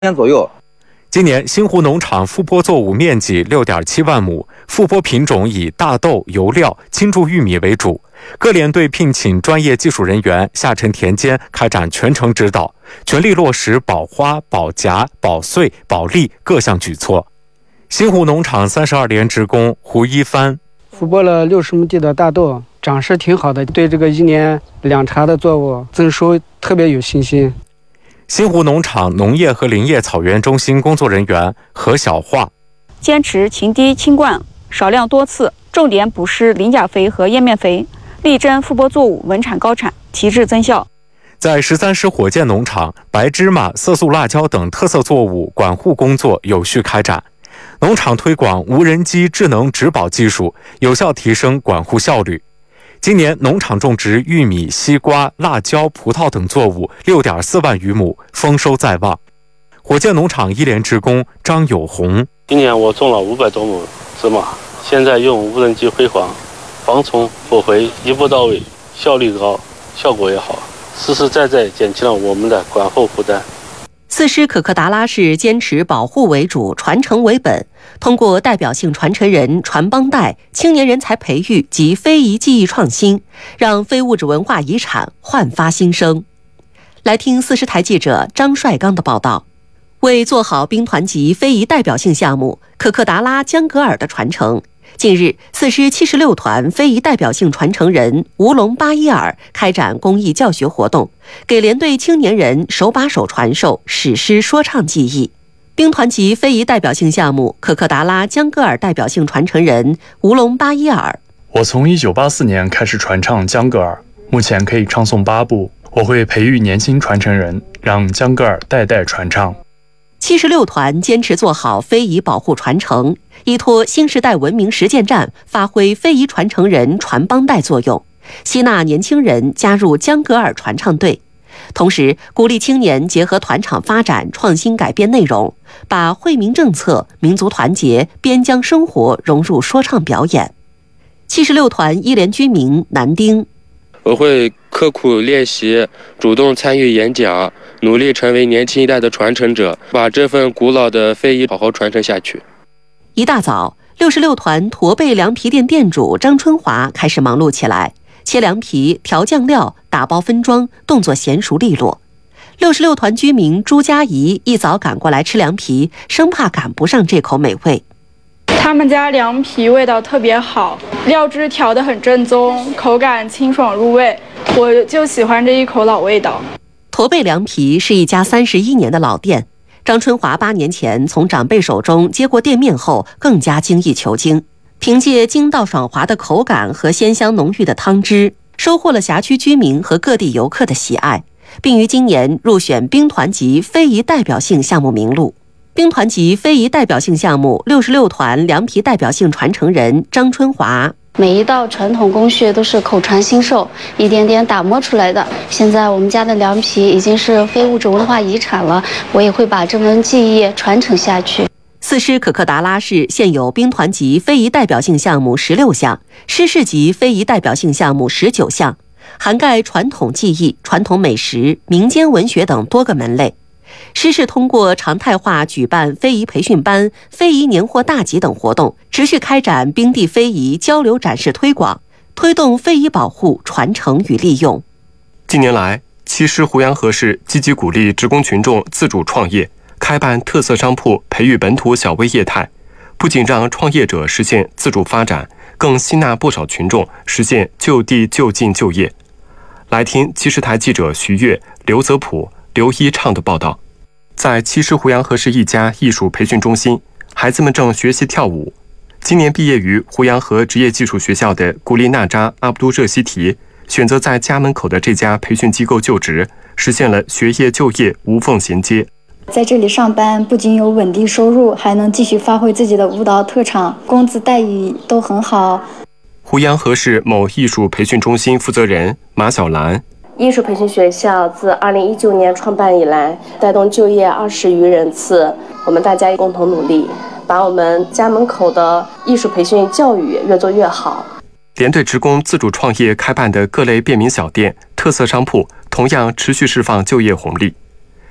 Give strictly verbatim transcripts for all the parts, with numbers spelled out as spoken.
年左右。 今年新湖农场复播作物面积 六点七万亩，复播品种以大豆、油料、青贮玉米为主。各连队聘请专业技术人员下沉田间开展全程指导，全力落实保花、保荚、保穗、保粒各项举措。新湖农场三十二连职工胡一帆， 复播了六十亩地的大豆，长势挺好的，对这个一年两茬的作物增收特别有信心。 新湖农场农业和林业草原中心工作人员何小桦， 坚持勤滴轻灌，少量多次，重点补施磷钾肥和叶面肥，力争复播作物稳产高产，提质增效。 在十三师火箭农场，白芝麻、色素辣椒等特色作物管护工作有序开展。农场推广无人机智能植保技术，有效提升管护效率。今年农场种植玉米、西瓜、辣椒、葡萄等作物 六点四万余亩，丰收在望。火箭农场一连职工张友红， 今年我种了五百多亩芝麻，现在用无人机挥黄，防虫捕肥一步到位，效率高，效果也好，实实在在减轻了我们的管后负担。 四师可可达拉市坚持保护为主、传承为本，通过代表性传承人、传帮带、青年人才培育及非遗技艺创新，让非物质文化遗产焕发新生。来听四师台记者张帅刚的报道。为做好兵团级非遗代表性项目可可达拉江格尔的传承，近日，四师七十六团非遗代表性传承人吴龙巴伊尔开展公益教学活动，给连队青年人手把手传授史诗说唱技艺。兵团级非遗代表性项目可可达拉江格尔代表性传承人吴龙巴伊尔， 我从一九八四年开始传唱江格尔，目前可以唱诵八部。我会培育年轻传承人，让江格尔代代传唱。 七十六团坚持做好非遗保护传承，依托新时代文明实践站，发挥非遗传承人传帮带作用，吸纳年轻人加入江格尔传唱队，同时鼓励青年结合团场发展创新改编内容，把惠民政策、民族团结、边疆生活融入说唱表演。七十六团一连居民南丁， 我会刻苦练习，主动参与演讲，努力成为年轻一代的传承者，把这份古老的非遗好好传承下去。 一大早，六十六团驼背凉皮店店主张春华开始忙碌起来，切凉皮、调酱料、打包分装，动作娴熟利落。六十六团居民朱佳怡一早赶过来吃凉皮，生怕赶不上这口美味。 他们家凉皮味道特别好，料汁调得很正宗，口感清爽入味，我就喜欢这一口老味道。 驼背凉皮是一家三十一年的老店，张春华八年前从长辈手中接过店面后，更加精益求精，凭借筋道爽滑的口感和鲜香浓郁的汤汁，收获了辖区居民和各地游客的喜爱，并于今年入选兵团级非遗代表性项目名录。兵团级非遗代表性项目六十六团凉皮代表性传承人张春华， 每一道传统工序都是口传心授，一点点打磨出来的。现在我们家的凉皮已经是非物质文化遗产了，我也会把这门技艺传承下去。 四师可可达拉市现有兵团级非遗代表性项目十六项，师市级非遗代表性项目十九项，涵盖传统技艺、传统美食、民间文学等多个门类。师市通过常态化举办非遗培训班、非遗年货大集等活动，持续开展兵地非遗交流展示推广，推动非遗保护、传承与利用。 近年来，七师湖阳河市积极鼓励职工群众自主创业，开办特色商铺，培育本土小微业态，不仅让创业者实现自主发展，更吸纳不少群众实现就地就近就业。来听七师台记者徐悦、刘泽普、刘一畅的报道。在七师湖阳河市一家艺术培训中心，孩子们正学习跳舞。今年毕业于湖阳河职业技术学校的古力娜扎阿卜杜热西提选择在家门口的这家培训机构就职，实现了学业就业无缝衔接。 在这里上班不仅有稳定收入，还能继续发挥自己的舞蹈特长，工资待遇都很好。 湖阳河市某艺术培训中心负责人马小兰， 艺术培训学校自二零一九年创办以来，带动就业二十余人次。我们大家共同努力，把我们家门口的艺术培训教育越做越好。 连队职工自主创业开办的各类便民小店、特色商铺，同样持续释放就业红利。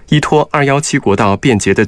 依托二一七国道便捷的